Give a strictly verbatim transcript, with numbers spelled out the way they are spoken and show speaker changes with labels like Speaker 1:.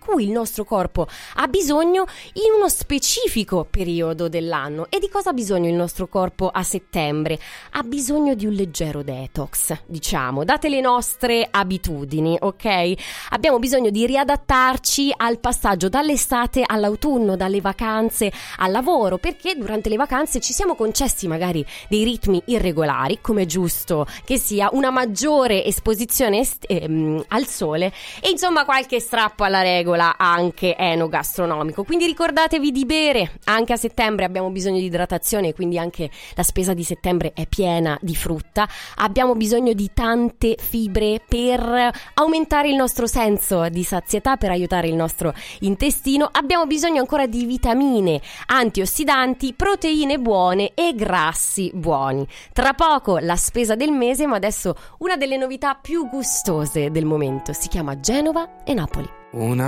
Speaker 1: cui il nostro corpo ha bisogno in uno specifico periodo dell'anno. E di cosa ha bisogno il nostro corpo a settembre? Ha bisogno di un leggero detox, diciamo, date le nostre abitudini, ok? Abbiamo bisogno di riadattarci al passaggio dall'estate all'autunno, dalle vacanze al lavoro, perché durante le vacanze ci siamo concessi magari dei ritmi irregolari, come è giusto che sia, una maggiore esposizione est- ehm, al sole e insomma qualche strappo alla regola anche enogastronomico. Quindi ricordatevi di bere, anche a settembre abbiamo bisogno di idratazione, quindi anche la spesa di settembre è piena di frutta. Abbiamo bisogno di tante fibre per aumentare il nostro senso di sazietà, per aiutare il nostro intestino. Abbiamo bisogno ancora di vitamine, antiossidanti, proteine buone e grassi buoni. Tra poco la spesa del mese, ma adesso una delle novità più gustose del momento, si chiama Genova e Napoli.
Speaker 2: Una